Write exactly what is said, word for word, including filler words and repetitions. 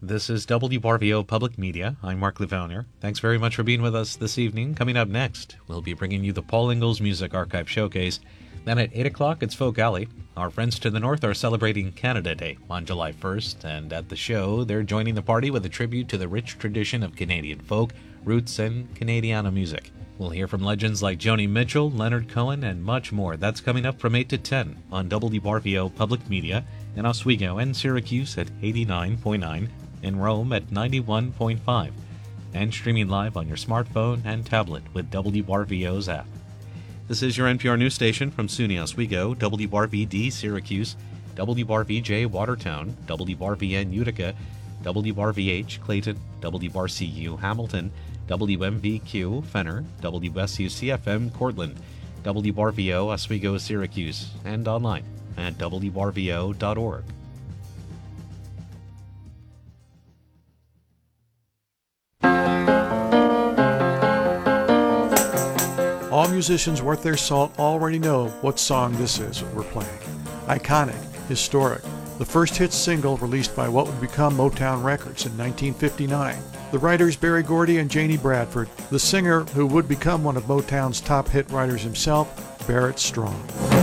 This is W R V O Public Media. I'm Mark Livonier. Thanks very much for being with us this evening. Coming up next, we'll be bringing you the Paul Ingalls Music Archive Showcase. Then at eight o'clock, it's Folk Alley. Our friends to the north are celebrating Canada Day on July first, and at the show, they're joining the party with a tribute to the rich tradition of Canadian folk, roots, and Canadiana music. We'll hear from legends like Joni Mitchell, Leonard Cohen, and much more. That's coming up from eight to ten on W R V O Public Media in Oswego and Syracuse at eighty-nine point nine, in Rome at ninety-one point five, and streaming live on your smartphone and tablet with W R V O's app. This is your N P R news station from SUNY Oswego, W R V D Syracuse, W R V J Watertown, W R V N Utica, W R V H Clayton, W R C U Hamilton, W M V Q Fenner, W S U C F M Cortland, W R V O Oswego Syracuse, and online at W R V O dot org. All musicians worth their salt already know what song this is that we're playing. Iconic, historic, the first hit single released by what would become Motown Records in nineteen fifty-nine. The writers Berry Gordy and Janie Bradford, the singer who would become one of Motown's top hit writers himself, Barrett Strong.